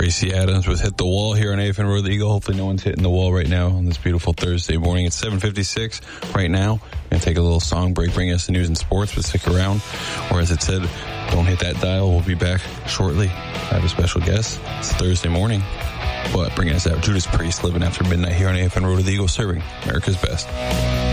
Gracie Adams with Hit the Wall here on AFN Road the Eagle. Hopefully no one's hitting the wall right now on this beautiful Thursday morning. It's 7:56 right now. We're going to take a little song break, bring us the news and sports, but stick around. Or as it said, don't hit that dial. We'll be back shortly. I have a special guest. It's Thursday morning. But bringing us out, Judas Priest, Living After Midnight here on AFN Road to the Eagle, serving America's best.